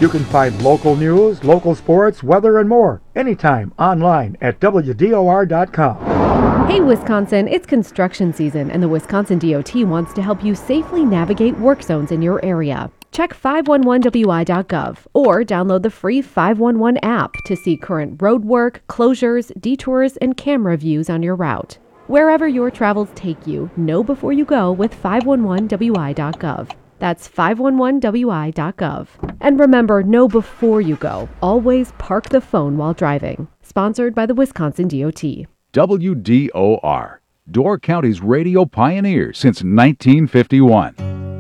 You can find local news, local sports, weather, and more anytime online at WDOR.com. Hey Wisconsin, it's construction season and the Wisconsin DOT wants to help you safely navigate work zones in your area. Check 511wi.gov or download the free 511 app to see current road work, closures, detours, and camera views on your route. Wherever your travels take you, know before you go with 511wi.gov. That's 511wi.gov. And remember, know before you go. Always park the phone while driving. Sponsored by the Wisconsin DOT. WDOR, Door County's radio pioneer since 1951.